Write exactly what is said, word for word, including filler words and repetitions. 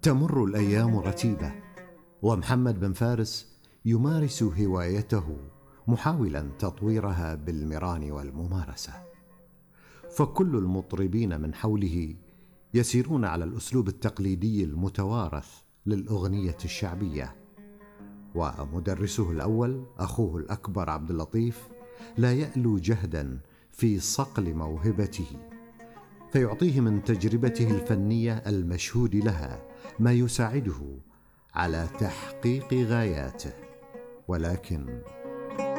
تمر الأيام رتيبة، ومحمد بن فارس يمارس هوايته محاولا تطويرها بالمران والممارسة. فكل المطربين من حوله يسيرون على الأسلوب التقليدي المتوارث للأغنية الشعبية، ومدرسه الأول أخوه الأكبر عبد اللطيف لا يألو جهدا في صقل موهبته، فيعطيه من تجربته الفنية المشهود لها ما يساعده على تحقيق غاياته. ولكن